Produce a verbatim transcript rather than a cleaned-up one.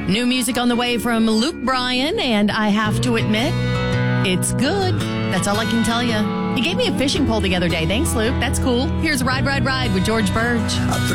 New music on the way from Luke Bryan, and I have to admit, it's good. That's all I can tell you. He gave me a fishing pole the other day. Thanks, Luke. That's cool. Here's Ride, Ride, Ride with George Birch. I